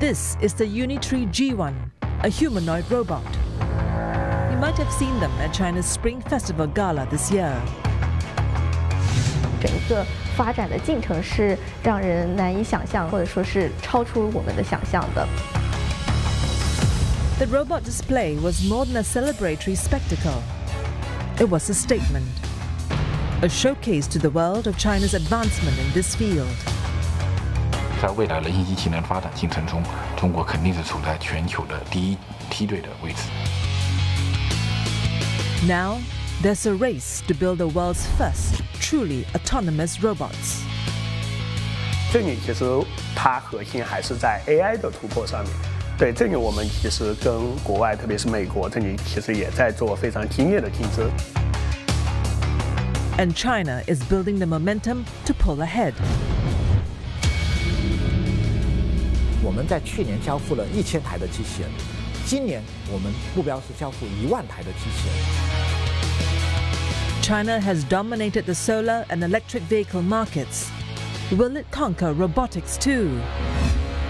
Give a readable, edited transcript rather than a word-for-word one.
This is the Unitree G1, a humanoid robot. You might have seen them at China's Spring Festival Gala this year. 整个发展的进程是让人难以想象，或者说是超出我们的想象的。 The robot display was more than a celebratory spectacle. It was a statement, a showcase to the world of China's advancement in this field. 在未来人形机器人发展进程中，中国肯定是处在全球的第一梯队的位置。 Now, there's a race to build the world's first truly autonomous robots. 这里其实它核心还是在 AI 的突破上面。对，这里我们其实跟国外，特别是美国，这里其实也在做非常激烈的竞争。 And China is building the momentum to pull ahead. 我们在去年交付了1000台的机器人，今年我们目标是交付1万台的机器人。 China has dominated the solar and electric vehicle markets. Will it conquer robotics too?